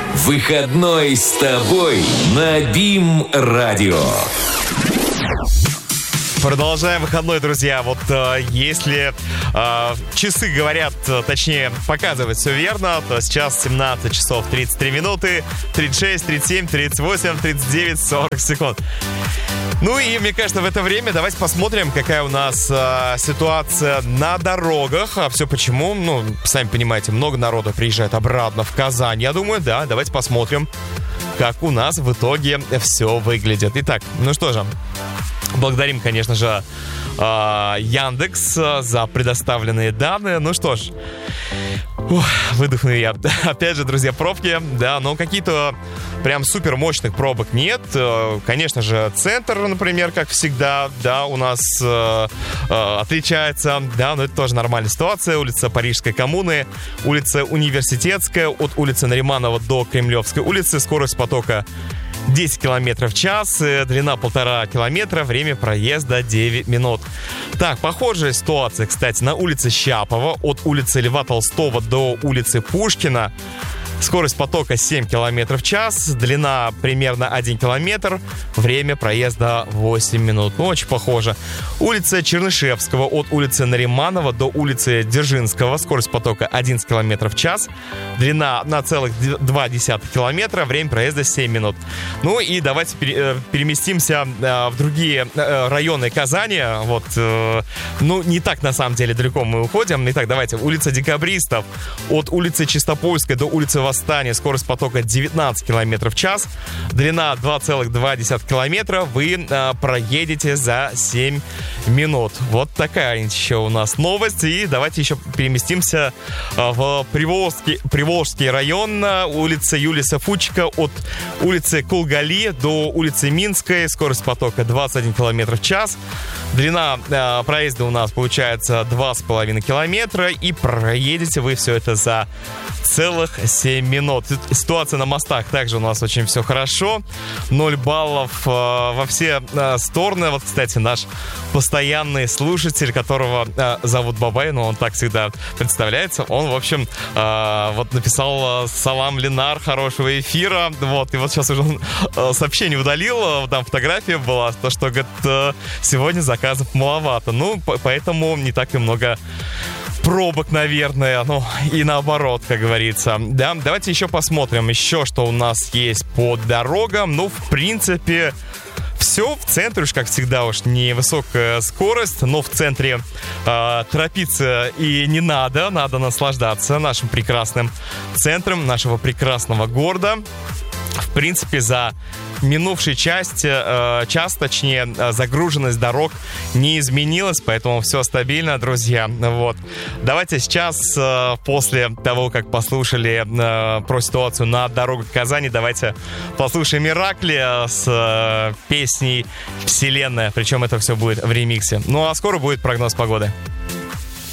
Выходной с тобой на БИМ-радио. Продолжаем выходной, друзья. Вот если часы говорят, точнее, показывают все верно, то сейчас 17 часов 33 минуты, 36, 37, 38, 39, 40 секунд. Ну и, мне кажется, в это время давайте посмотрим, какая у нас ситуация на дорогах. А все почему? Ну, сами понимаете, много народу приезжает обратно в Казань. Я думаю, да, давайте посмотрим, как у нас в итоге все выглядит. Итак, ну что же, благодарим, конечно же, Яндекс за предоставленные данные. Ну что ж, выдохну я. Опять же, друзья, пробки, да, но какие-то прям супер мощных пробок нет. Конечно же, центр, например, как всегда, да, у нас отличается, да, но это тоже нормальная ситуация. Улица Парижской коммуны, улица Университетская, от улицы Нариманова до Кремлевской улицы, скорость потока 10 км в час, длина 1,5 километра, время проезда 9 минут. Так, похожая ситуация, кстати, на улице Щапова, от улицы Льва Толстого до улицы Пушкина. Скорость потока 7 км в час, длина примерно 1 километр, время проезда 8 минут. Ну, очень похоже. Улица Чернышевского, от улицы Нариманова до улицы Дзержинского, скорость потока 11 км в час, длина 1,2 километра, время проезда 7 минут. Ну и давайте переместимся в другие районы Казани. Вот, ну, не так на самом деле далеко мы уходим. Итак, давайте. Улица Декабристов, от улицы Чистопольской до улицы Восстания, скорость потока 19 км в час, длина 2,2 километра, вы проедете за 7 минут. Вот такая еще у нас новость. И давайте еще переместимся в Приволжский район, улица Юлиса Фучика, от улицы Кулгали до улицы Минской, скорость потока 21 км в час, длина проезда у нас получается 2,5 километра, и проедете вы все это за целых 7 минут. Ситуация на мостах также у нас очень все хорошо. 0 баллов во все стороны. Вот, кстати, наш постоянный слушатель, которого зовут Бабай, но он так всегда представляется, он, в общем, вот написал: «Салам, Ленар, хорошего эфира». Вот, и вот сейчас уже он сообщение удалил, там фотография была, то, что, говорит, сегодня заказов маловато. Ну, поэтому не так и много пробок, наверное, ну и наоборот, как говорится. Да, давайте еще посмотрим, еще что у нас есть по дорогам. Ну, в принципе, все в центре уж, как всегда, уж невысокая скорость, но в центре торопиться и не надо, надо наслаждаться нашим прекрасным центром нашего прекрасного города. В принципе, за минувший час, точнее, загруженность дорог не изменилась, поэтому все стабильно, друзья. Вот. Давайте сейчас, после того, как послушали про ситуацию на дорогах Казани, давайте послушаем Иракли с песней «Вселенная». Причем это все будет в ремиксе. Ну а скоро будет прогноз погоды.